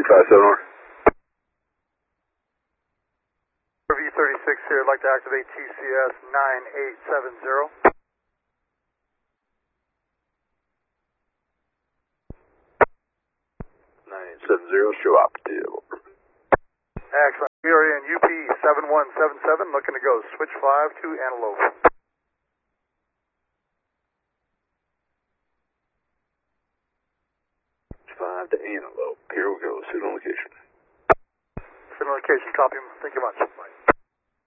257R. V36 here, I'd like to activate TCS 9870. 9870, show operative. Excellent. We are in UP 7177, looking to go switch 5 to Antelope. Switch 5 to Antelope. Here we go. Signal location. Signal location, copy. Thank you much. Bye.